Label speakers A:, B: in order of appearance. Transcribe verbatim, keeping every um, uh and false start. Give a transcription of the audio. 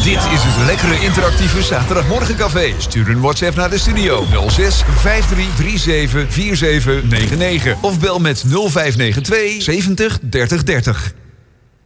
A: Dit is het lekkere interactieve zaterdagmorgencafé. Stuur een WhatsApp naar de studio nul zes vijf drie drie zeven vier zeven negen negen of bel met nul vijf negen twee zeventig dertig dertig.